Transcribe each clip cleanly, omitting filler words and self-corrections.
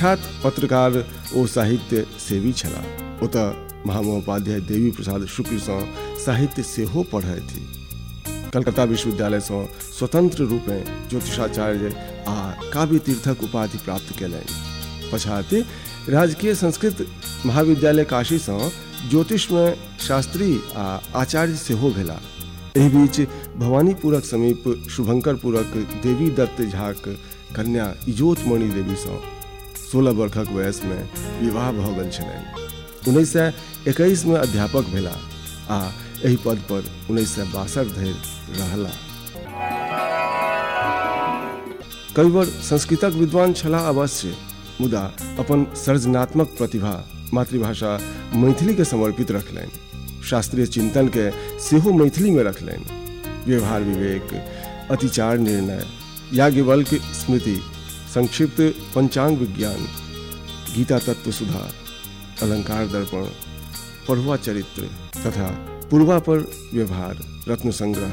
प्रख्यात पत्रकार ओ साहित्य सेवी छला। ओतऽ महामहोपाध्याय देवी प्रसाद शुक्ल सँ साहित्य सेहो पढ़ै थी। कलकत्ता विश्वविद्यालय सँ स्वतंत्र रूपे ज्योतिषाचार्य आ काव्य तीर्थक उपाधि प्राप्त केलनि। पछात राजकीय संस्कृत महाविद्यालय काशी सँ ज्योतिषमे शास्त्री आ आचार्य सेहो भेला। एहि बीच भवानीपुरक समीप शुभंकरपुरक देवी दत्त झाक कन्या इजोत मणि देवी सँ 16 वर्षक वयसमे विवाह भऽ गेल छलनि। 1921 में अध्यापक भेला आ एहि पद पर 1962 धरि रहला। कविवर संस्कृतक विद्वान छलाह अवश्य, मुदा अपन सृजनात्मक प्रतिभा मातृभाषा मैथिली के समर्पित रखलनि। शास्त्रीय चिंतन के सेहो मैथिली में रखलनि। व्यवहार विवेक, अतिचार निर्णय, याज्ञवल्क्य स्मृति, संक्षिप्त पंचांग विज्ञान, गीता तत्व सुधा, अलंकार दर्पण, पढ़ुआ चरित्र तथा पूर्वापर व्यवहार, रत्न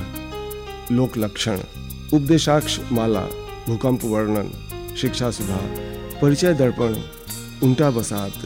संग्रह, लोक लक्षण, उपदेशाक्ष माला, भूकंप वर्णन, शिक्षा सुधा, परिचय दर्पण, उल्टा बसात,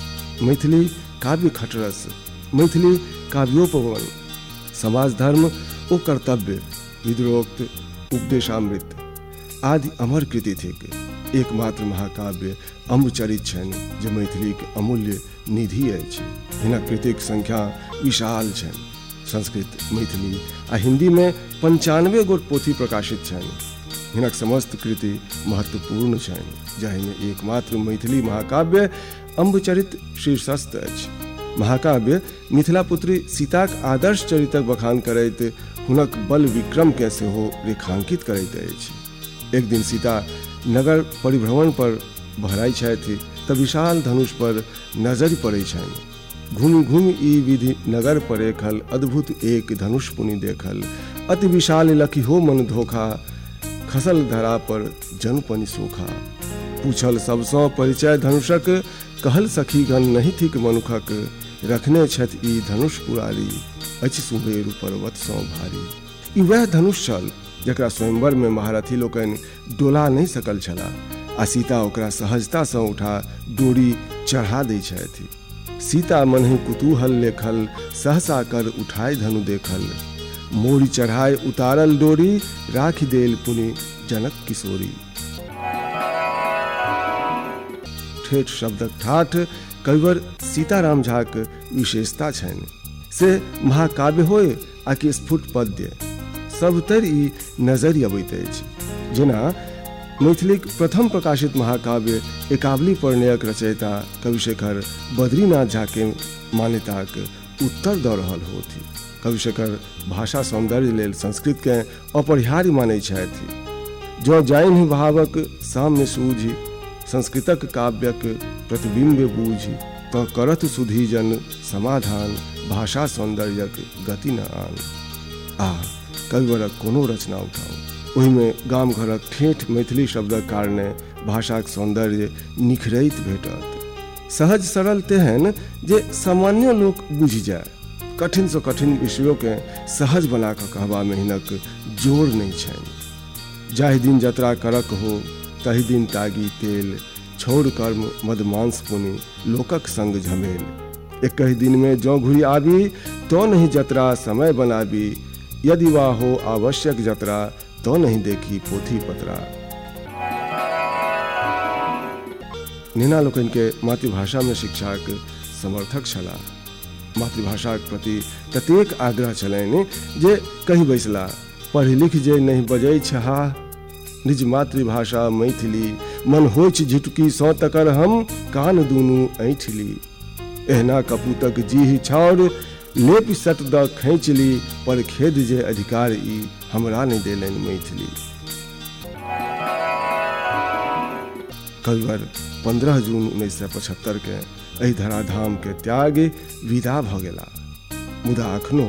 मैथिली काव्य खटरस, मैथिली काव्योपवन, समाज धर्म ओ कर्तव्य, विद्रोक्त, उपदेशामृत आदि अमर कृति थिक। एकमात्र महाकाव्य अम्बचरित छनि जे मैथिलीक अमूल्य निधि अछि। हिनक कृतिक संख्या विशाल छनि। संस्कृत, मैथिली आ हिंदी में 95 गोट पोथी प्रकाशित छनि। हिनक समस्त कृति महत्वपूर्ण छनि, जाहिमे एकमात्र मैथिली महाकाव्य अम्बचरित शीर्षस्थ अछि। महाकाव्य मिथिला पुत्री सीताक आदर्श चरित्रक बखान करैत हुनक बल विक्रम के सेहो रेखांकित करैत अछि। एक दिन सीता नगर परिभ्रमण पर बहराई छथि तऽ विशाल धनुष पर नजरि पड़ै छनि। घूमि घूमि ई विधि नगर परे खल, अद्भुत एक धनुष पुनि देखल। अति विशाल लखी हो मन धोखा, खसल धरा पर जन पनि सोखा। पूछल सबसँ परिचय धनुषक, कहल सखीगण नहीं थिक मनुखक। रखने छथि ई धनुष पुरारी, अछि सुमेरु पर्वत सँ भारी। ई वह धनुष छल जकरा स्वयंवर में महारथी लोकनि डोला नहीं सकल छला, आ सीता ओकरा सहजता सँ उठा डोरी चढ़ा दै छथि। सीता मनहि कुतूहल लेखल, सहसा कर उठाय धनु देखल। मोरी चढ़ाय उतारल डोरी, राखि देल पुनि जनक किशोरी। ठेठ शब्दक ठाठ कविवर सीताराम झाक विशेषता छनि। से महाकाव्य होय आ कि स्फुट पद्य, सब तरि ई नजरि अबैत अछि। जेना मैथिलीक प्रथम प्रकाशित महाकाव्य एकावली परिणयक रचयिता कविशेखर बद्रीनाथ झा के मान्यताक उत्तर दऽ रहल होथि। कविशेखर भाषा सौंदर्य लेल संस्कृत के अपरिहार्य मानै छथि। जो जानि भावक साम्य सूझि, संस्कृतक काव्यक प्रतिबिंब बूझि। तऽ करत सुधीजन समाधान, भाषा सौंदर्यक गति न आन। आ कविवरक कोनो रचना उठाउ, ओहिमे गाम घरक ठेठ मैथिली शब्दक कारणे भाषाक सौंदर्य निखरैत भेटत। सहज सरल तेहन जे सामान्य लोक बुझि जाय। कठिन सँ कठिन विषयों के सहज बना कऽ कहबा में हिनक जोर नहीं छनि। जाहि दिन जतरा करक हो, तहि दिन तागी तेल। छोड़ कर्म मद मांस पुनि, लोकक संग झमेल। एक दिन में जो घुरी आबी, तो नहीं जतरा समय बनाबी। यदि वा हो आवश्यक जतरा, तो नहीं देखी पोथी पतरा। नेना लोकनि के मातृभाषा में शिक्षाक समर्थक छलाह। मातृभाषाक प्रति ततेक आग्रह छलनि जे कहि बैसला, पढ़ि लिख जे नहीं बजै छहा। निज मातृभाषा मैथिली, मन होइछ झुटकी सौ तकर हम कान दुनू ऐठली। एहना कपूतक जीहि छाउर, लेप सट द खैंचली। पर खेद जे अधिकार ई हमरा नहीं देलनि मैथिली। कविवर 15 जून 1975 के एहि धराधाम के त्याग विदा भऽ गेला। मुदा अखनो